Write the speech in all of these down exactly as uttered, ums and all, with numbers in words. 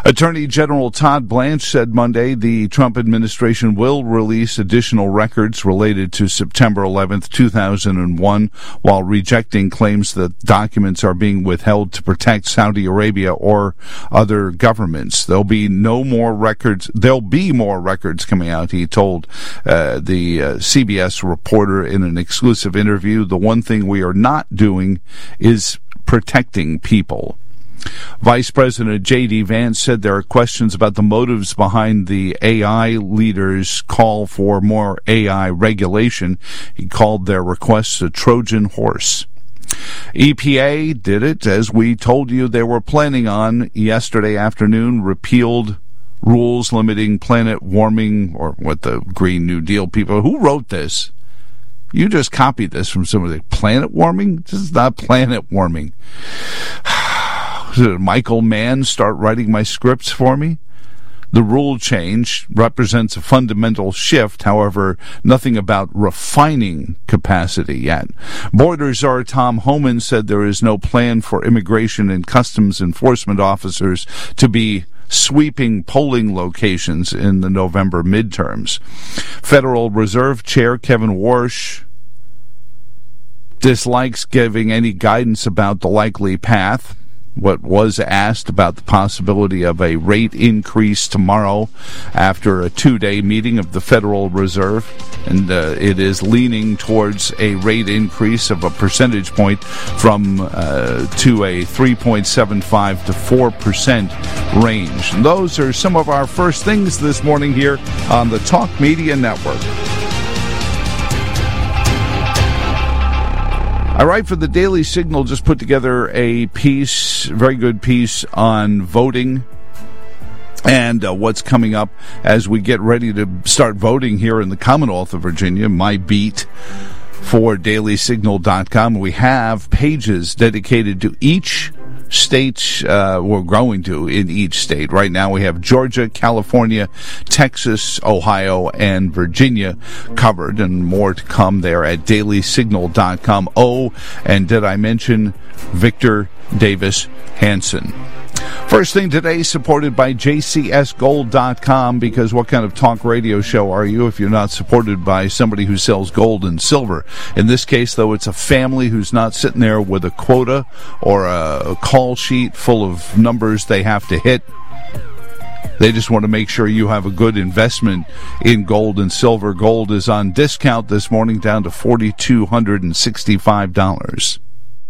Attorney General Todd Blanche said Monday the Trump administration will release additional records related to September eleventh, two thousand one, while rejecting claims that documents are being withheld to protect Saudi Arabia or other governments. There'll be no more records. There'll be more records coming out, he told uh, the uh, C B S reporter in an exclusive interview. The one thing we are not doing is protecting people. Vice President J D. Vance said there are questions about the motives behind the A I leaders' call for more A I regulation. He called their requests a Trojan horse. E P A did it, as we told you they were planning on yesterday afternoon, repealed rules limiting planet warming, or what the Green New Deal people. Who wrote this? You just copied this from somebody. Planet warming? This is not planet warming. Did Michael Mann start writing my scripts for me? The rule change represents a fundamental shift, however, nothing about refining capacity yet. Boarder Czar Tom Homan said there is no plan for immigration and customs enforcement officers to be sweeping polling locations in the November midterms. Federal Reserve Chair Kevin Warsh dislikes giving any guidance about the likely path. What was asked about the possibility of a rate increase tomorrow after a two-day meeting of the Federal Reserve, and uh, it is leaning towards a rate increase of a percentage point from uh, to a three point seven five to four percent range. And those are some of our first things this morning here on the Talk Media Network. I write for the Daily Signal, just put together a piece, very good piece on voting and uh, what's coming up as we get ready to start voting here in the Commonwealth of Virginia, my beat for daily signal dot com. We have pages dedicated to each state uh, we're going to in each state. Right now we have Georgia, California, Texas, Ohio, and Virginia covered, and more to come there at daily signal dot com. Oh, and did I mention Victor Davis Hanson? First thing today, supported by J C S gold dot com, because what kind of talk radio show are you if you're not supported by somebody who sells gold and silver? In this case, though, it's a family who's not sitting there with a quota or a call sheet full of numbers they have to hit. They just want to make sure you have a good investment in gold and silver. Gold is on discount this morning, down to four thousand two hundred sixty-five dollars.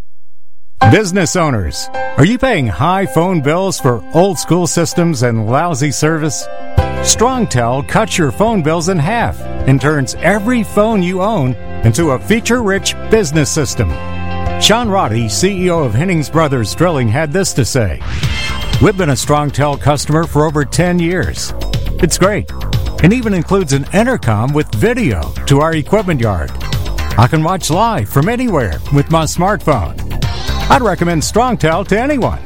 Business owners, are you paying high phone bills for old school systems and lousy service? StrongTel cuts your phone bills in half and turns every phone you own into a feature-rich business system. Sean Roddy, C E O of Hennings Brothers Drilling, had this to say: "We've been a StrongTel customer for over ten years. It's great, and even includes an intercom with video to our equipment yard. I can watch live from anywhere with my smartphone. I'd recommend StrongTel to anyone.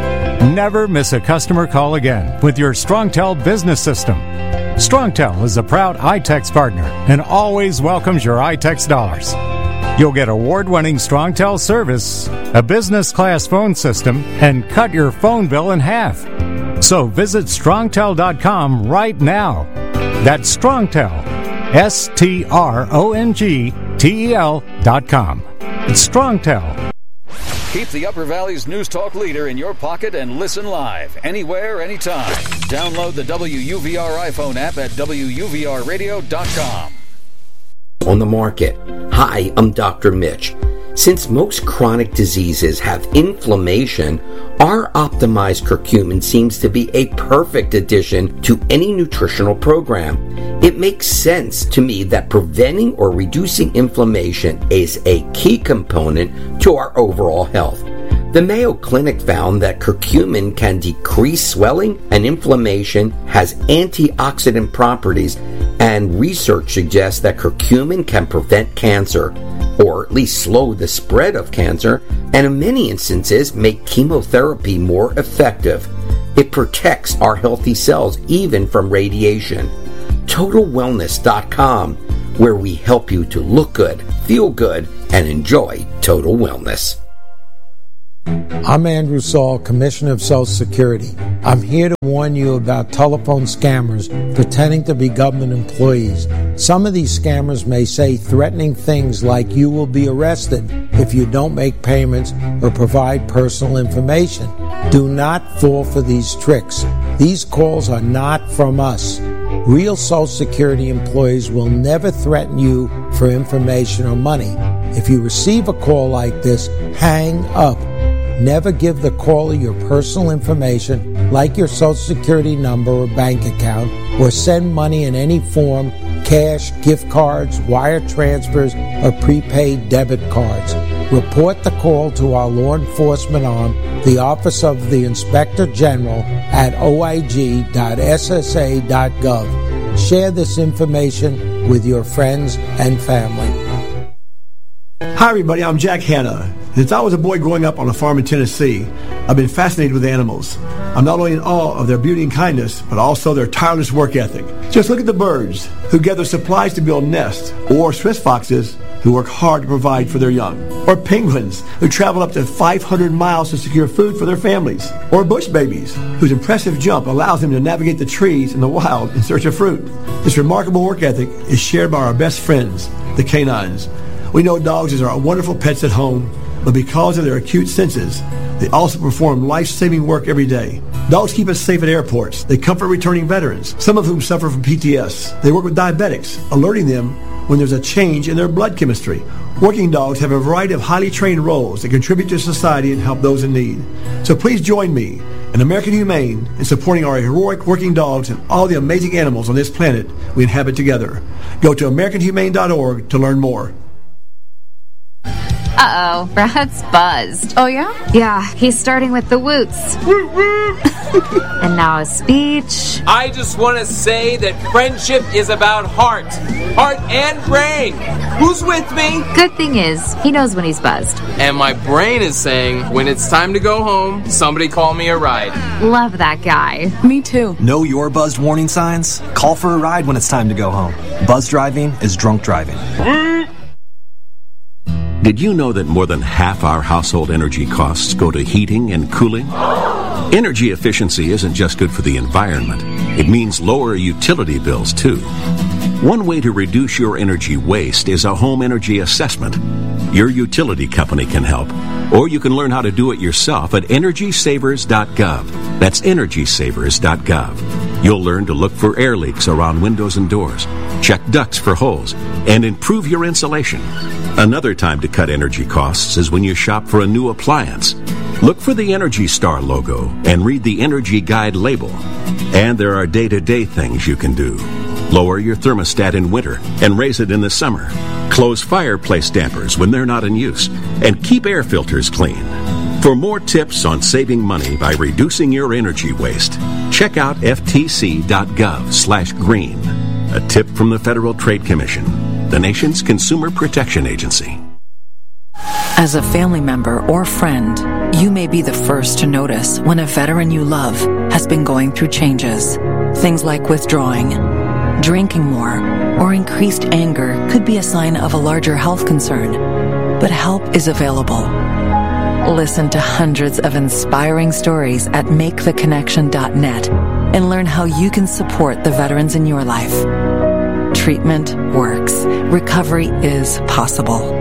Never miss a customer call again with your StrongTel business system. StrongTel is a proud iTex partner and always welcomes your iTex dollars. You'll get award-winning StrongTel service, a business-class phone system, and cut your phone bill in half. So visit strongtel dot com right now. That's StrongTel, S T R O N G T E L dot com. It's StrongTel. Keep the Upper Valley's News Talk leader in your pocket and listen live, anywhere, anytime. Download the W U V R iPhone app at W U V R radio dot com. On the market. Hi, I'm Doctor Mitch. Since most chronic diseases have inflammation, our optimized curcumin seems to be a perfect addition to any nutritional program. It makes sense to me that preventing or reducing inflammation is a key component to our overall health. The Mayo Clinic found that curcumin can decrease swelling and inflammation, has antioxidant properties, and research suggests that curcumin can prevent cancer, or at least slow the spread of cancer, and in many instances make chemotherapy more effective. It protects our healthy cells even from radiation. total wellness dot com, where we help you to look good, feel good, and enjoy total wellness. I'm Andrew Saul, Commissioner of Social Security. I'm here to warn you about telephone scammers pretending to be government employees. Some of these scammers may say threatening things like you will be arrested if you don't make payments or provide personal information. Do not fall for these tricks. These calls are not from us. Real Social Security employees will never threaten you for information or money. If you receive a call like this, hang up. Never give the caller your personal information, like your Social Security number or bank account, or send money in any form, cash, gift cards, wire transfers, or prepaid debit cards. Report the call to our law enforcement arm, the Office of the Inspector General, at o i g dot s s a dot gov. Share this information with your friends and family. Hi everybody, I'm Jack Hanna. Since I was a boy growing up on a farm in Tennessee, I've been fascinated with animals. I'm not only in awe of their beauty and kindness, but also their tireless work ethic. Just look at the birds who gather supplies to build nests, or Swiss foxes who work hard to provide for their young, or penguins who travel up to five hundred miles to secure food for their families, or bush babies whose impressive jump allows them to navigate the trees in the wild in search of fruit. This remarkable work ethic is shared by our best friends, the canines. We know dogs are wonderful pets at home, but because of their acute senses, they also perform life-saving work every day. Dogs keep us safe at airports. They comfort returning veterans, some of whom suffer from P T S. They work with diabetics, alerting them when there's a change in their blood chemistry. Working dogs have a variety of highly trained roles that contribute to society and help those in need. So please join me and American Humane in supporting our heroic working dogs and all the amazing animals on this planet we inhabit together. Go to american humane dot org to learn more. Uh-oh, Brad's buzzed. Oh, yeah? Yeah, he's starting with the woots. And now a speech. I just want to say that friendship is about heart. Heart and brain. Who's with me? Good thing is, he knows when he's buzzed. And my brain is saying, when it's time to go home, somebody call me a ride. Love that guy. Me too. Know your buzzed warning signs? Call for a ride when it's time to go home. Buzz driving is drunk driving. Did you know that more than half our household energy costs go to heating and cooling? Energy efficiency isn't just good for the environment. It means lower utility bills, too. One way to reduce your energy waste is a home energy assessment. Your utility company can help, or you can learn how to do it yourself at energy savers dot gov. That's energy savers dot gov. You'll learn to look for air leaks around windows and doors, check ducts for holes, and improve your insulation. Another time to cut energy costs is when you shop for a new appliance. Look for the Energy Star logo and read the Energy Guide label. And there are day-to-day things you can do. Lower your thermostat in winter and raise it in the summer. Close fireplace dampers when they're not in use. And keep air filters clean. For more tips on saving money by reducing your energy waste, check out f t c dot gov slash green. A tip from the Federal Trade Commission, the nation's consumer protection agency. As a family member or friend, you may be the first to notice when a veteran you love has been going through changes. Things like withdrawing, drinking more, or increased anger could be a sign of a larger health concern. But help is available. Listen to hundreds of inspiring stories at make the connection dot net and learn how you can support the veterans in your life. Treatment works. Recovery is possible.